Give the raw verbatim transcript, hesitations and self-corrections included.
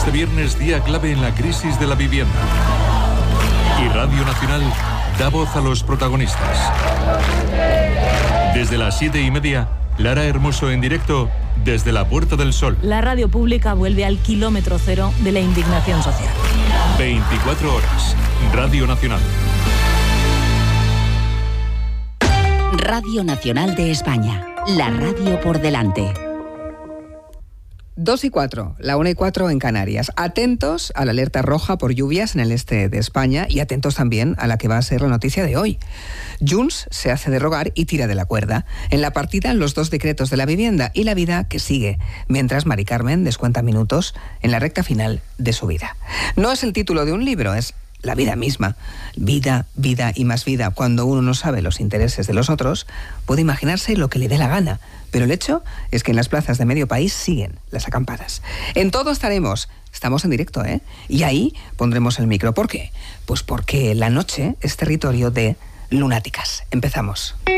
Este viernes, día clave en la crisis de la vivienda. Y Radio Nacional da voz a los protagonistas. Desde las siete y media, Lara Hermoso en directo desde la Puerta del Sol. La radio pública vuelve al kilómetro cero de la indignación social. veinticuatro horas. Radio Nacional. Radio Nacional de España. La radio por delante. Dos y cuatro, la una y cuatro en Canarias. Atentos a la alerta roja por lluvias en el este de España y atentos también a la que va a ser la noticia de hoy. Junts se hace de rogar y tira de la cuerda. En la partida, los dos decretos de la vivienda y la vida que sigue, mientras Mari Carmen descuenta minutos en la recta final de su vida. No es el título de un libro, es la vida misma. Vida, vida y más vida. Cuando uno no sabe los intereses de los otros, puede imaginarse lo que le dé la gana. Pero el hecho es que en las plazas de medio país siguen las acampadas. En todo estaremos. Estamos en directo, ¿eh? Y ahí pondremos el micro. ¿Por qué? Pues porque la noche es territorio de lunáticas. Empezamos.